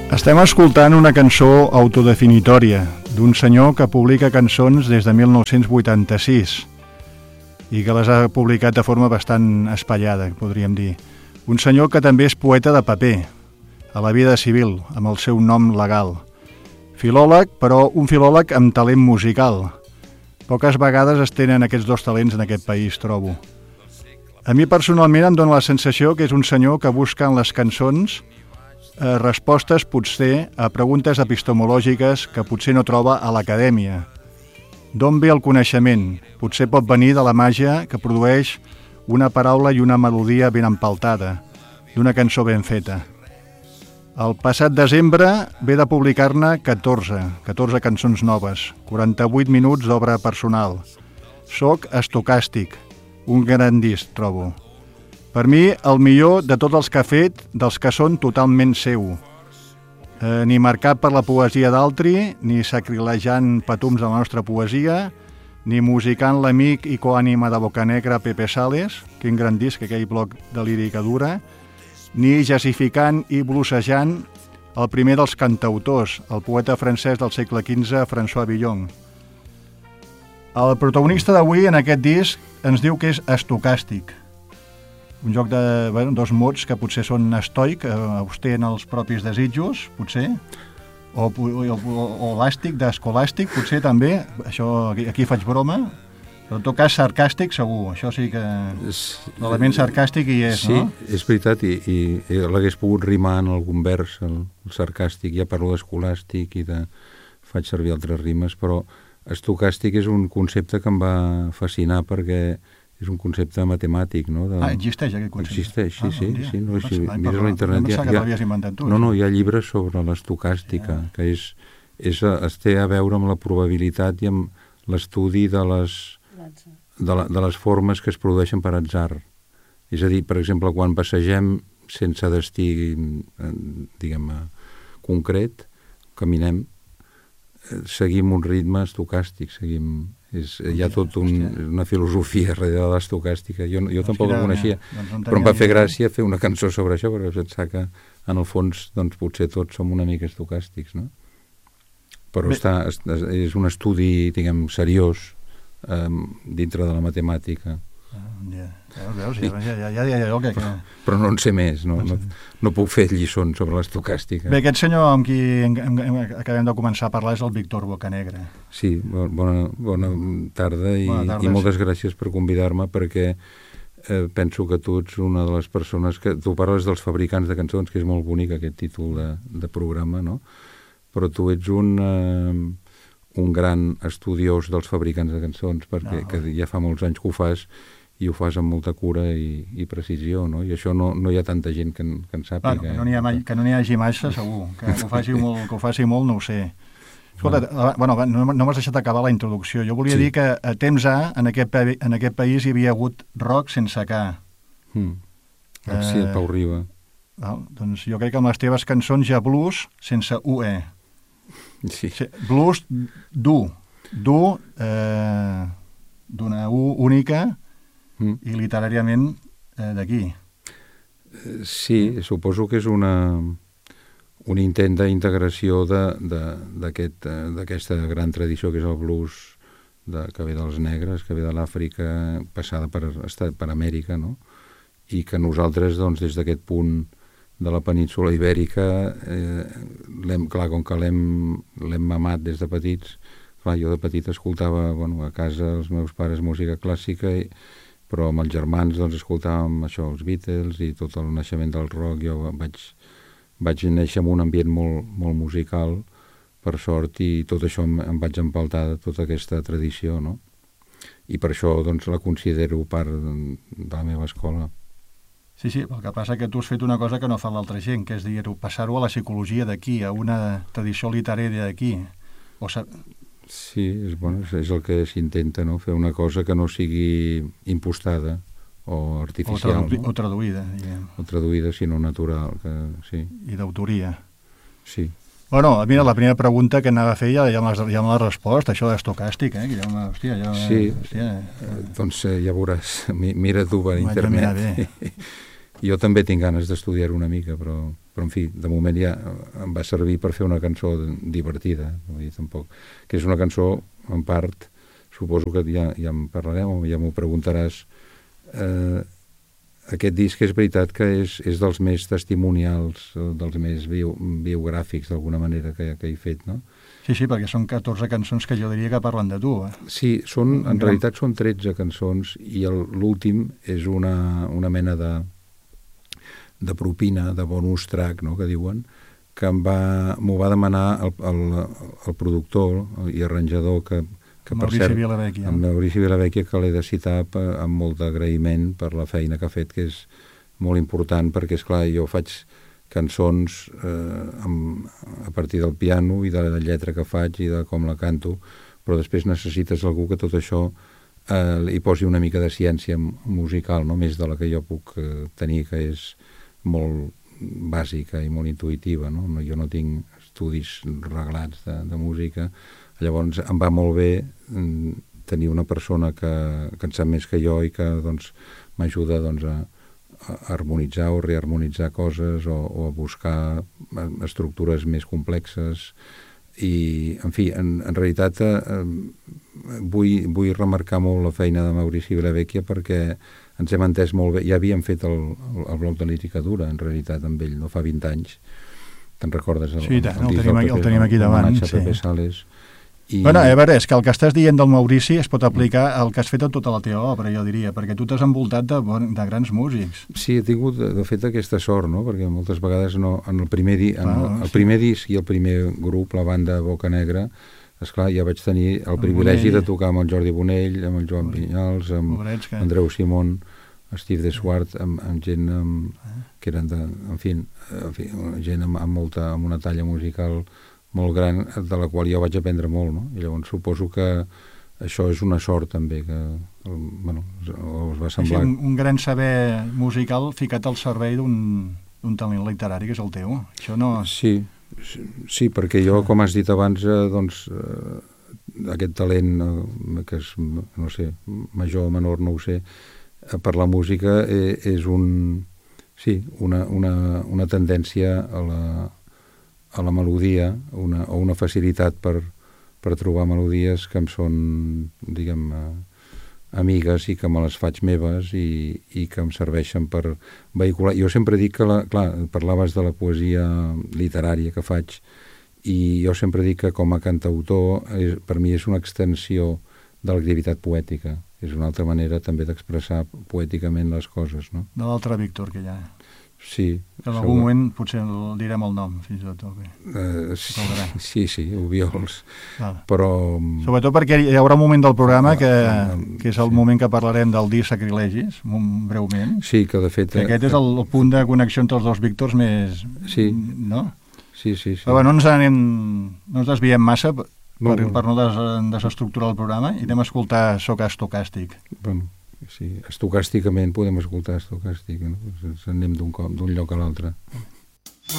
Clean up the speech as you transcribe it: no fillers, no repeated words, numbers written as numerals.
Estem escoltant una cançó autodefinitòria d'un senyor que publica cançons des de 1986 i que les ha publicat de forma bastant espaiada, podríem dir. Un senyor que també és poeta de paper, a la vida civil, amb el seu nom legal. Filòleg, però un filòleg amb talent musical. Poques vegades es tenen aquests dos talents en aquest país, trobo. A mi personalment em dóna la sensació que és un senyor que busca en les cançons respostes potser a preguntes epistemològiques que potser no troba a l'acadèmia. D'on ve el coneixement? Potser pot venir de la màgia que produeix una paraula i una melodia ben empaltada, d'una cançó ben feta. El passat desembre ve de publicar-ne 14 cançons noves, 48 minuts d'obra personal. Soc estocàstic, un gran disc, trobo. Per mi, el millor de tots els que ha fet, dels que són totalment seu. Ni marcat per la poesia d'altri, ni sacrilejant patums de la nostra poesia, ni musicant l'amic i coànima de Bocanegra Pepe Sales, quin gran disc, aquell bloc de lírica dura, ni jazzificant i bluesejant el primer dels cantautors, el poeta francès del segle XV, François Villon. El protagonista d'avui en aquest disc ens diu que és estocàstic. Un joc de dos mots que potser són estoic, auster en els propis desitjos, potser, o elàstic, d'escolàstic, potser també, això aquí faig broma, però en tot cas sarcàstic segur, això sí que l'element sarcàstic hi és, sí, no? Sí, és veritat, i l'hagués pogut rimar en algun vers, el sarcàstic, ja parlo d'escolàstic i faig servir altres rimes, però estocàstic és un concepte que em va fascinar perquè és un concepte matemàtic, no? Existeix aquest concepte? Existeix, sí. No, si mires a No l'internet... pensava que l'havies inventat tu. No, hi ha llibres sobre l'estocàstica, que es té a veure amb la probabilitat i amb l'estudi de les formes que es produeixen per atzar. És a dir, per exemple, quan passegem sense destí, diguem-ne, concret, caminem, seguim un ritme estocàstic, hi ha tot una filosofia darrere de l'estocàstica. Jo tampoc la coneixia, però em va fer gràcia fer una cançó sobre això, perquè pensar que en el fons doncs, potser tots som una mica estocàstics, no? Però és un estudi, diguem, seriós dintre de la matemàtica. Ja veus, ja. Però no en sé més, no puc fer lliçons sobre l'estocàstica. Bé, aquest senyor amb qui acabem de començar a parlar és el Víctor Bocanegra. Sí, bona tarda i moltes gràcies per convidar-me, perquè penso que tu ets una de les persones que... Tu parles dels fabricants de cançons, que és molt bonic aquest títol de programa, no? Però tu ets un gran estudiós dels fabricants de cançons, perquè que ja fa molts anys que ho fas, i ho fas amb molta cura i precisió, no? I això no hi ha tanta gent que en sàpiga. Que no n'hi hagi massa, segur. Que ho faci molt, no ho sé. Escolta, no m'has deixat acabar la introducció. Jo volia dir que a temps A, en aquest país, hi havia hagut rock sense K. Sí, el Pau Riba. Doncs jo crec que amb les teves cançons hi ha blues sense UE. Sí. Blues dur, d'una U única, i literàriament d'aquí. Sí, suposo que és un intent d'integració d'aquesta gran tradició que és el blues que ve dels negres, que ve de l'Àfrica, passada per Amèrica, no? I que nosaltres, doncs, des d'aquest punt de la península ibèrica, com que l'hem mamat des de petits, clar, jo de petit escoltava, a casa els meus pares música clàssica, però amb els germans doncs, escoltàvem això, els Beatles i tot el naixement del rock. Jo vaig néixer en un ambient molt, molt musical, per sort, i tot això em vaig empaltar de tota aquesta tradició, no? I per això doncs, la considero part de la meva escola. Sí, el que passa que tu has fet una cosa que no fa l'altra gent, que és dir, passar-ho a la psicologia d'aquí, a una tradició literària d'aquí. Sí, és el que s'intenta, no? Fer una cosa que no sigui impostada o artificial. O traduïda, diguem. O traduïda, sinó natural, sí. I d'autoria. Sí. Bueno, mira, la primera pregunta que anava a fer ja me l'ha respost, això d'estocàstic, Sí, doncs ja veuràs, mira tu per internet. Jo també tinc ganes d'estudiar una mica, però en fi, de moment ja em va servir per fer una cançó divertida, vull dir, tampoc. Que és una cançó, en part, suposo que ja en parlarem o ja m'ho preguntaràs. Aquest disc és veritat que és dels més testimonials, dels més biogràfics, d'alguna manera, que he fet, no? Sí, perquè són 14 cançons que jo diria que parlen de tu. Sí, en realitat són 13 cançons i l'últim és una mena de propina, de bonus track, no?, que diuen, que m'ho va demanar el productor i arranjador que per cert, Vilavecchia. amb Maurici Vilavecchia, que l'he de citar amb molt d'agraïment per la feina que ha fet, que és molt important, perquè, esclar, jo faig cançons a partir del piano i de la lletra que faig i de com la canto, però després necessites algú que tot això hi posi una mica de ciència musical, no més de la que jo puc tenir, que és molt bàsica i molt intuïtiva, no? Jo no tinc estudis reglats de música. Llavors em va molt bé tenir una persona que en sap més que jo i que m'ajuda a harmonitzar o reharmonitzar coses o a buscar estructures més complexes. I, en fi, en realitat vull remarcar molt la feina de Maurici Vilavecchia perquè ens hem entès molt bé. Ja havíem fet el bloc de lírica dura, en realitat, amb ell, no fa 20 anys. Te'n recordes? Sí, el tenim aquí davant. Pepe Sales. Bueno, a veure, és que el que estàs dient del Maurici es pot aplicar al que has fet a tota la teva obra, jo diria, perquè tu t'has envoltat de grans músics. Sí, he tingut, de fet, aquesta sort, no?, perquè moltes vegades en el primer disc i el primer grup, la banda Boca Negra, esclar, ja vaig tenir el privilegi de tocar amb el Jordi Bonell, amb el Joan Vinyals, amb Andreu Simón, Steve de Swart, amb gent que eren gent amb una talla musical molt gran, de la qual jo vaig aprendre molt, no? I llavors suposo que això és una sort també, que us va semblar... Un gran saber musical ficat al servei d'un talent literari que és el teu. Això no... Sí, perquè jo, com has dit abans, aquest talent, que és, no sé, major o menor, no ho sé, per la música és una tendència a la melodia, o una facilitat per trobar melodies que em són, diguem, amigues i que me les faig meves i que em serveixen per vehicular. Jo sempre dic que, clar, parlaves de la poesia literària que faig i jo sempre dic que com a cantautor per mi és una extensió de l'activitat poètica. És una altra manera també d'expressar poèticament les coses, no? De l'altre Víctor que hi ha. Sí. En algun moment potser el direm el nom, fins i tot. Sí, Obiols. Però... Sobretot perquè hi haurà un moment del programa que és el moment que parlarem del disc Sacrilegis, breument. Sí, que de fet... Que aquest és el punt de connexió entre els dos Víctors més... Sí. No? Sí. Però no ens desviem massa per no desestructurar el programa i anem a escoltar Soc Estocàstic. Bueno, sí, estocàsticament podem escoltar estocàstic, no? Anem d'un lloc a l'altre.